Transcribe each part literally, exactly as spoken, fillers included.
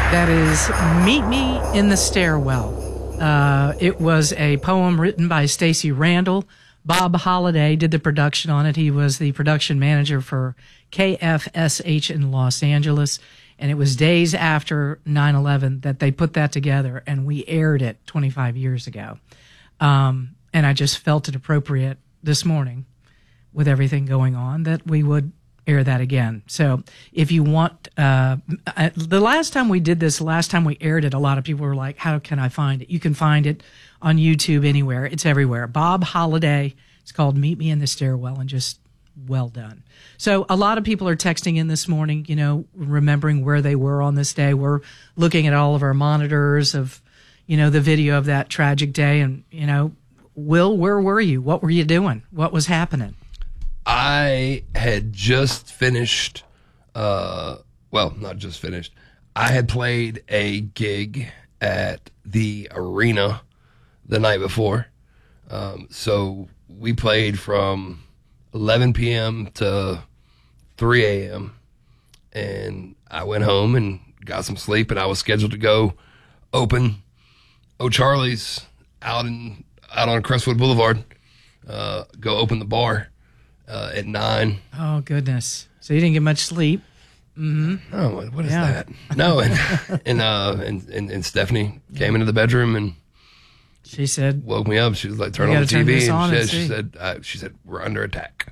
That is Meet Me in the Stairwell. Uh, it was a poem written by Stacey Randall. Bob Holliday did the production on it. He was the production manager for K F S H in Los Angeles. And it was days after nine eleven that they put that together, and we aired it twenty-five years ago. Um, and I just felt it appropriate this morning with everything going on that we would air that again. So if you want, uh, the last time we did this, last time we aired it, a lot of people were like, how can I find it? You can find it on YouTube anywhere. It's everywhere. Bob Holliday. It's called Meet Me in the Stairwell, and just well done. So a lot of people are texting in this morning, you know, remembering where they were on this day. We're looking at all of our monitors of, you know, the video of that tragic day. And, you know, Will, where were you? What were you doing? What was happening? I had just finished, uh, well, not just finished. I had played a gig at the arena the night before. Um, so we played from eleven p.m. to three a.m. And I went home and got some sleep, and I was scheduled to go open O'Charlie's out in out on Crestwood Boulevard, uh, go open the bar. Uh, at nine. Oh, goodness. So you didn't get much sleep. Mm-hmm. Oh, what, what is yeah. that? No, and and, uh, and and and Stephanie came into the bedroom and she said, woke me up. She was like, "Turn on the T V." And, and she said, uh, "She said we're under attack."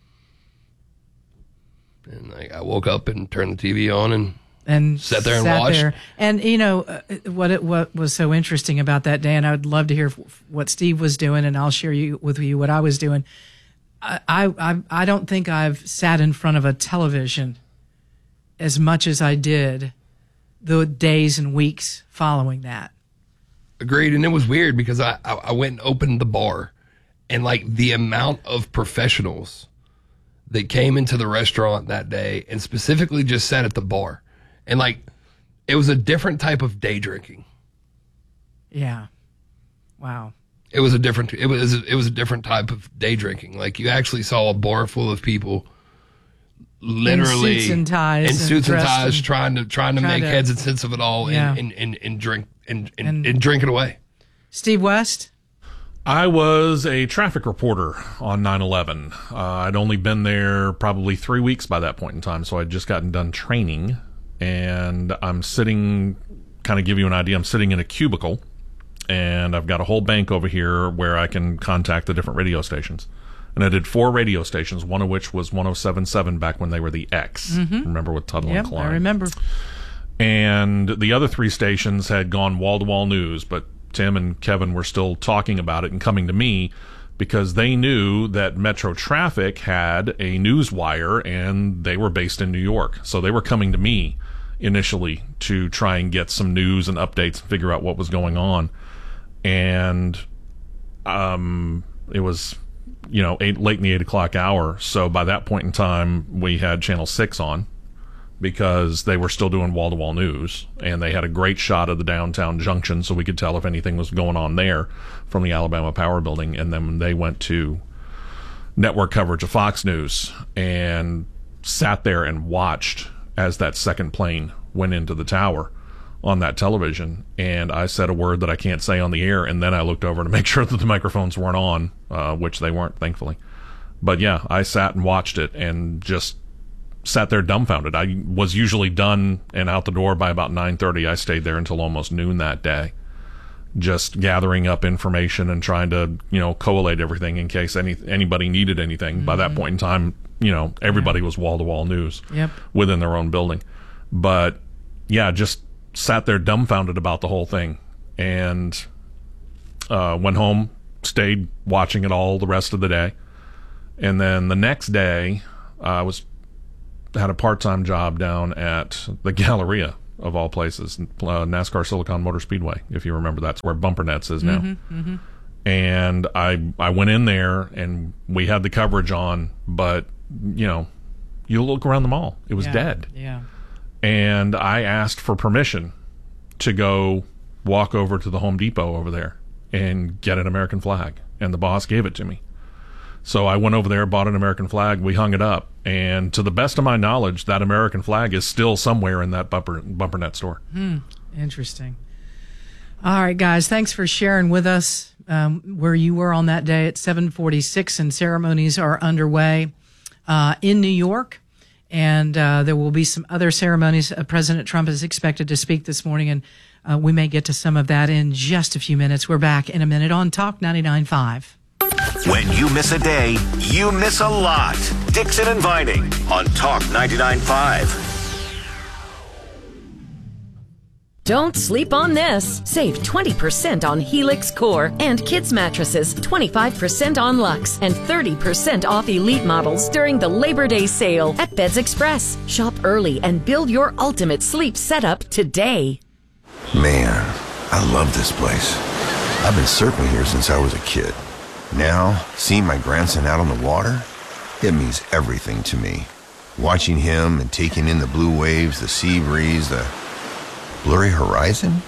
And I, I woke up and turned the T V on and and sat there and sat watched. There. And you know uh, what? It, what was so interesting about that day, and I would love to hear what Steve was doing, and I'll share you with you what I was doing. I, I I don't think I've sat in front of a television as much as I did the days and weeks following that. Agreed. And it was weird because I, I, I went and opened the bar, and like the amount of professionals that came into the restaurant that day and specifically just sat at the bar, and like it was a different type of day drinking. Yeah. Wow. It was a different. It was. It was a different type of day drinking. Like you actually saw a bar full of people, literally in suits and ties, in suits and, and ties, and trying to trying to trying make to, heads and sense of it all, yeah. and, and, and, and drink and and, and and drink it away. Steve West. I was a traffic reporter on nine eleven. Uh, I'd only been there probably three weeks by that point in time, so I'd just gotten done training, and I'm sitting. Kind of give you an idea. I'm sitting in a cubicle. And I've got a whole bank over here where I can contact the different radio stations. And I did four radio stations, one of which was one oh seven point seven back when they were the X. Mm-hmm. Remember with Tuttle yep, and Klein? I remember. And the other three stations had gone wall-to-wall news, but Tim and Kevin were still talking about it and coming to me because they knew that Metro Traffic had a news wire and they were based in New York. So they were coming to me initially to try and get some news and updates and figure out what was going on. And um, it was, you know, eight, late in the eight o'clock hour. So by that point in time, we had Channel six on because they were still doing wall-to-wall news. And they had a great shot of the downtown junction so we could tell if anything was going on there from the Alabama Power Building. And then they went to network coverage of Fox News and sat there and watched as that second plane went into the tower on that television, and I said a word that I can't say on the air, and then I looked over to make sure that the microphones weren't on, uh, which they weren't, thankfully. But yeah, I sat and watched it and just sat there dumbfounded. I was usually done and out the door by about nine thirty. I stayed there until almost noon that day, just gathering up information and trying to, you know, collate everything in case any anybody needed anything. Mm-hmm. By that point in time, you know, everybody yeah. was wall-to-wall news yep. within their own building. But yeah, just sat there dumbfounded about the whole thing, and uh, went home, stayed watching it all the rest of the day, and then the next day I uh, was had a part-time job down at the Galleria of all places, uh, NASCAR Silicon Motor Speedway. If you remember, that's where Bumper Nets is now. Mm-hmm, mm-hmm. And I I went in there and we had the coverage on, but you know, you look around the mall, it was yeah, dead. Yeah. And I asked for permission to go walk over to the Home Depot over there and get an American flag. And the boss gave it to me. So I went over there, bought an American flag, we hung it up, and to the best of my knowledge, that American flag is still somewhere in that bumper bumper net store. Hmm. Interesting. All right, guys, thanks for sharing with us um, where you were on that day at seven forty-six, and ceremonies are underway uh, in New York, and uh, there will be some other ceremonies. Uh, President Trump is expected to speak this morning, and uh, we may get to some of that in just a few minutes. We're back in a minute on Talk ninety-nine point five. When you miss a day, you miss a lot. Dixon and Vining on Talk ninety-nine point five. Don't sleep on this. Save twenty percent on Helix Core and kids mattresses, twenty-five percent on Luxe, and thirty percent off Elite models during the Labor Day sale at Beds Express. Shop early and build your ultimate sleep setup today. Man, I love this place. I've been surfing here since I was a kid. Now, seeing my grandson out on the water, it means everything to me. Watching him and taking in the blue waves, the sea breeze, the blurry horizon?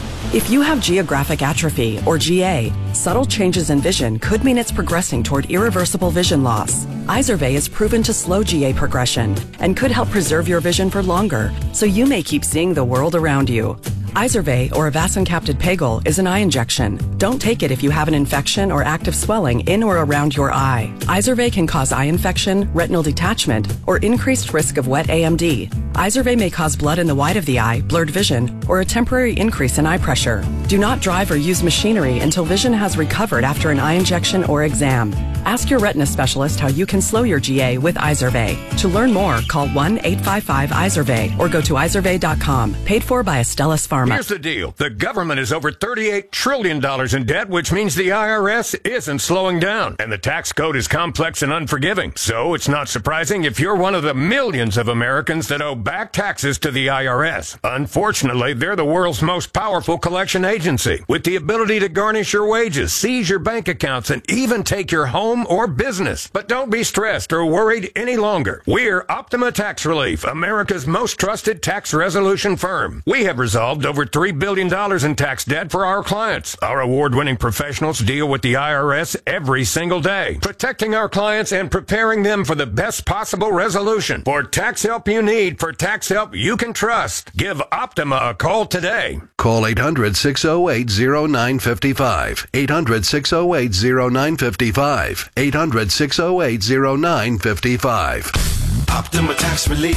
If you have geographic atrophy, or G A, subtle changes in vision could mean it's progressing toward irreversible vision loss. Izervay is proven to slow G A progression and could help preserve your vision for longer, so you may keep seeing the world around you. Izervay, or avacincaptad pegol, is an eye injection. Don't take it if you have an infection or active swelling in or around your eye. Izervay can cause eye infection, retinal detachment, or increased risk of wet A M D. Izervay may cause blood in the white of the eye, blurred vision, or a temporary increase in eye pressure. Do not drive or use machinery until vision has recovered after an eye injection or exam. Ask your retina specialist how you can slow your G A with Izervay. To learn more, call one eight five five Izervay or go to izervay dot com. Paid for by Astellas Pharma. Here's the deal. The government is over thirty-eight trillion dollars in debt, which means the I R S isn't slowing down. And the tax code is complex and unforgiving. So it's not surprising if you're one of the millions of Americans that owe back taxes to the I R S. Unfortunately, they're the world's most powerful collection agency, with the ability to garnish your wages, seize your bank accounts, and even take your home or business. But don't be stressed or worried any longer. We're Optima Tax Relief, America's most trusted tax resolution firm. We have resolved over three billion dollars in tax debt for our clients. Our award-winning professionals deal with the I R S every single day, protecting our clients and preparing them for the best possible resolution. For tax help you need, for tax help you can trust, give Optima a call today. Call eight hundred, six oh eight, oh nine five five. eight hundred, six oh eight, oh nine five five. eight hundred, six oh eight, oh nine five five. Optima Tax Relief.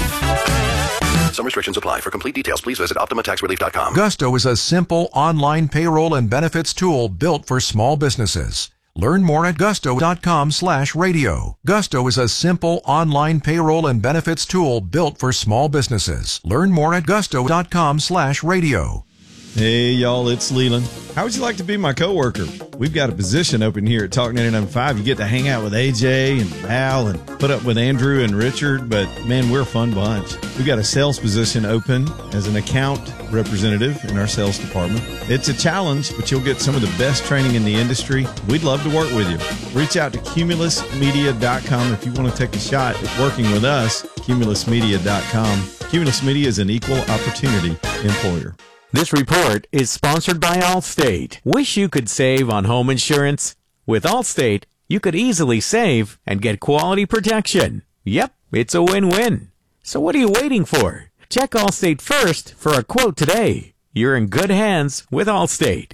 Some restrictions apply. For complete details, please visit optima tax relief dot com. Gusto is a simple online payroll and benefits tool built for small businesses. Learn more at gusto dot com slash radio. Gusto is a simple online payroll and benefits tool built for small businesses. Learn more at gusto dot com slash radio. Hey, y'all, it's Leland. How would you like to be my coworker? We've got a position open here at Talk ninety-nine point five. You get to hang out with A J and Val and put up with Andrew and Richard, but, man, we're a fun bunch. We've got a sales position open as an account representative in our sales department. It's a challenge, but you'll get some of the best training in the industry. We'd love to work with you. Reach out to cumulus media dot com if you want to take a shot at working with us, cumulus media dot com. Cumulus Media is an equal opportunity employer. This report is sponsored by Allstate. Wish you could save on home insurance? With Allstate, you could easily save and get quality protection. Yep, it's a win-win. So what are you waiting for? Check Allstate first for a quote today. You're in good hands with Allstate.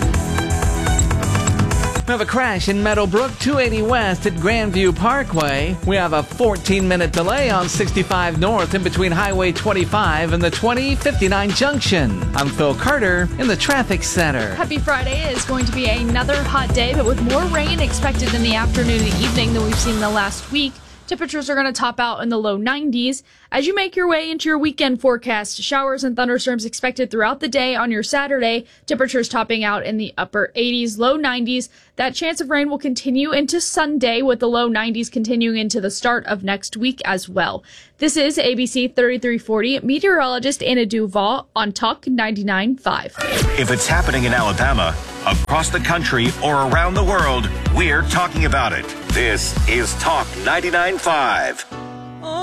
We have a crash in Meadowbrook, two eighty West at Grandview Parkway. We have a fourteen minute delay on sixty-five North in between Highway twenty-five and the twenty fifty-nine junction. I'm Phil Carter in the Traffic Center. Happy Friday. Is going to be another hot day, but with more rain expected in the afternoon and evening than we've seen the last week. Temperatures are going to top out in the low nineties. As you make your way into your weekend forecast, showers and thunderstorms expected throughout the day on your Saturday. Temperatures topping out in the upper eighties, low nineties. That chance of rain will continue into Sunday, with the low nineties continuing into the start of next week as well. This is A B C thirty-three forty meteorologist Anna Duval on Talk ninety-nine point five. If it's happening in Alabama, across the country, or around the world, we're talking about it. This is Talk ninety-nine point five.